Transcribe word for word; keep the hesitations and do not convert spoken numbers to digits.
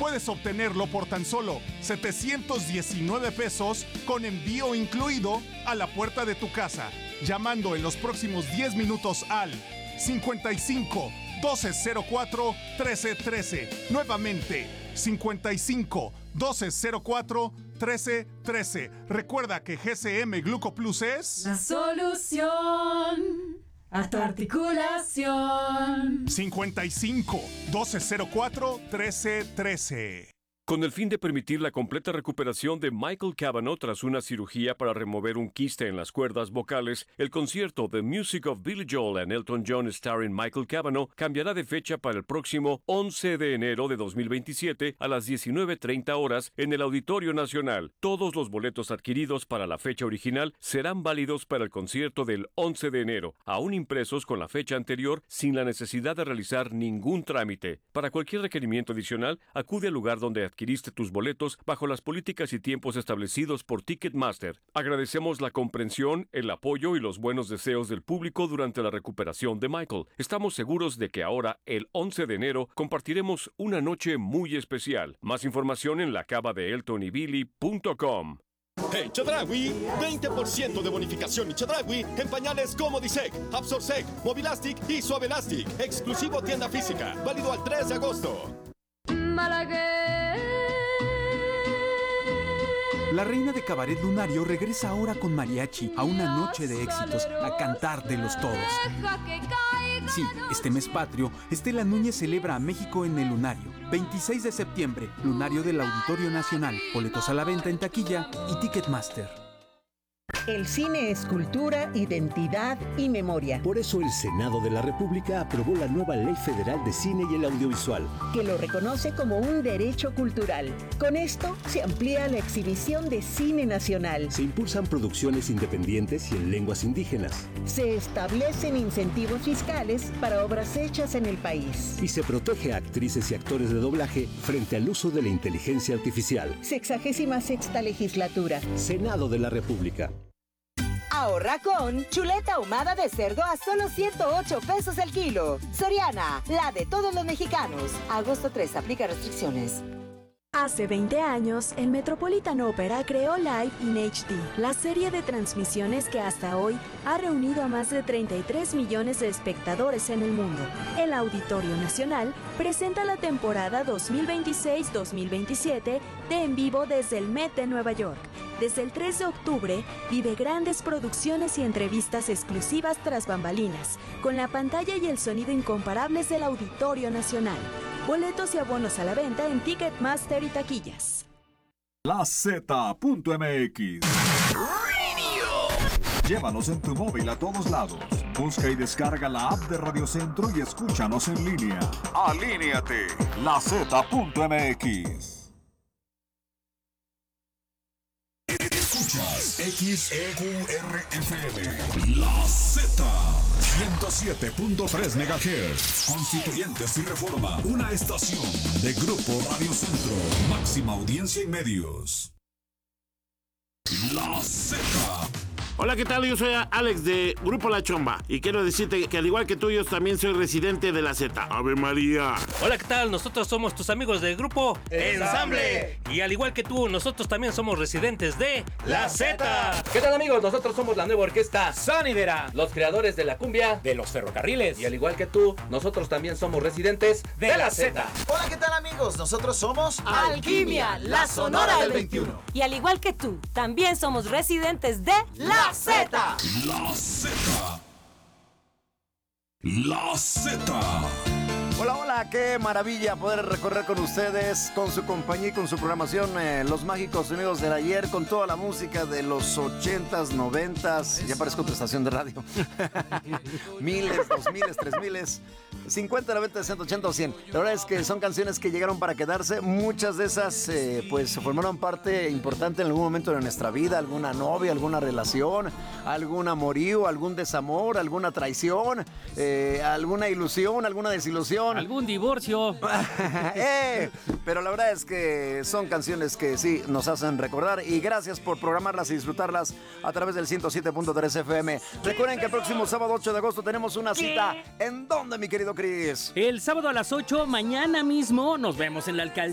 Puedes obtenerlo por tan solo setecientos diecinueve pesos con envío incluido a la puerta de tu casa, llamando en los próximos diez minutos al cincuenta y cinco, doce cero cuatro, trece trece. Nuevamente, cincuenta y cinco, doce cero cuatro, trece trece. Recuerda que G C M Glucoplus es la solución a tu articulación. cincuenta y cinco, doce cero cuatro, trece trece. Con el fin de permitir la completa recuperación de Michael Cavanaugh tras una cirugía para remover un quiste en las cuerdas vocales, el concierto The Music of Billy Joel and Elton John starring Michael Cavanaugh cambiará de fecha para el próximo once de enero de dos mil veintisiete a las diecinueve treinta horas en el Auditorio Nacional. Todos los boletos adquiridos para la fecha original serán válidos para el concierto del once de enero, aún impresos con la fecha anterior sin la necesidad de realizar ningún trámite. Para cualquier requerimiento adicional, acude al lugar donde adquiriste tus boletos bajo las políticas y tiempos establecidos por Ticketmaster. Agradecemos la comprensión, el apoyo y los buenos deseos del público durante la recuperación de Michael. Estamos seguros de que ahora, el once de enero, compartiremos una noche muy especial. Más información en la cava de elton y billy punto com. En Chedraui, veinte por ciento de bonificación y Chedraui en pañales Comodisec, Absorsec, Mobilastic y Suavelastic. Exclusivo tienda física. Válido al tres de agosto. La reina de Cabaret Lunario regresa ahora con mariachi a una noche de éxitos, a cantar de los todos. Sí, este mes patrio, Estela Núñez celebra a México en el Lunario. veintiséis de septiembre, Lunario del Auditorio Nacional. Boletos a la venta en taquilla y Ticketmaster. El cine es cultura, identidad y memoria. Por eso el Senado de la República aprobó la nueva Ley Federal de Cine y el Audiovisual, que lo reconoce como un derecho cultural. Con esto se amplía la exhibición de cine nacional. Se impulsan producciones independientes y en lenguas indígenas. Se establecen incentivos fiscales para obras hechas en el país. Y se protege a actrices y actores de doblaje frente al uso de la inteligencia artificial. Sexagésima sexta legislatura. Senado de la República. Ahorra con chuleta ahumada de cerdo a solo ciento ocho pesos el kilo. Soriana, la de todos los mexicanos. Agosto tres, aplica restricciones. Hace veinte años, el Metropolitan Opera creó Live in H D, la serie de transmisiones que hasta hoy ha reunido a más de treinta y tres millones de espectadores en el mundo. El Auditorio Nacional presenta la temporada dos mil veintiséis dos mil veintisiete de En Vivo desde el Met de Nueva York. Desde el tres de octubre, vive grandes producciones y entrevistas exclusivas tras bambalinas, con la pantalla y el sonido incomparables del Auditorio Nacional. Boletos y abonos a la venta en Ticketmaster y taquillas. La Z punto M X Llévanos en tu móvil a todos lados. Busca y descarga la app de Radio Centro y escúchanos en línea. Alíneate. La Z punto M X. Escuchas X E Q R F M. La Z. ciento siete punto tres megahertz. Constituyentes y Reforma. Una estación de Grupo Radio Centro. Máxima audiencia y medios. La Z. Hola, ¿qué tal? Yo soy Alex de Grupo La Chomba y quiero decirte que al igual que tú, yo también soy residente de la Z. ¡Ave María! Hola, ¿qué tal? Nosotros somos tus amigos del Grupo Ensamble. Y al igual que tú, nosotros también somos residentes de La Z. ¿Qué tal, amigos? Nosotros somos la nueva orquesta Sonidera, los creadores de la cumbia de los ferrocarriles. Y al igual que tú, nosotros también somos residentes de, de la Z. Hola, ¿qué tal, amigos? Nosotros somos Alquimia, la Sonora del veintiuno. Y al igual que tú, también somos residentes de La La Z. La Z. La Z. Hola, hola, qué maravilla poder recorrer con ustedes, con su compañía y con su programación, eh, Los Mágicos Sonidos del Ayer, con toda la música de los ochentas, noventas, ya parezco otra estación de radio, miles, dos miles, tres miles, cincuenta, noventa, sesenta, ochenta o cien. La verdad es que son canciones que llegaron para quedarse, muchas de esas eh, pues formaron parte importante en algún momento de nuestra vida, alguna novia, alguna relación, algún amorío, algún desamor, alguna traición, eh, alguna ilusión, alguna desilusión. Algún divorcio. eh, pero la verdad es que son canciones que sí nos hacen recordar y gracias por programarlas y disfrutarlas a través del ciento siete punto tres F M. Recuerden que el próximo sábado ocho de agosto tenemos una cita. ¿En dónde, mi querido Chris? El sábado a las ocho, mañana mismo, nos vemos en la alcaldía